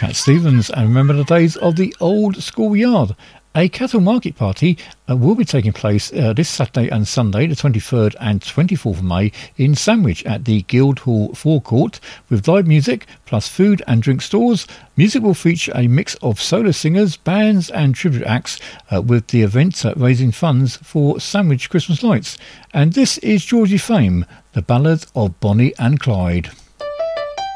Cat Stevens, and remember the days of the old schoolyard. A cattle market party will be taking place this Saturday and Sunday, the 23rd and 24th of May, in Sandwich at the Guildhall forecourt, with live music plus food and drink stores. Music will feature a mix of solo singers, bands and tribute acts, with the event raising funds for Sandwich Christmas lights. And this is Georgie Fame, the ballad of Bonnie and Clyde.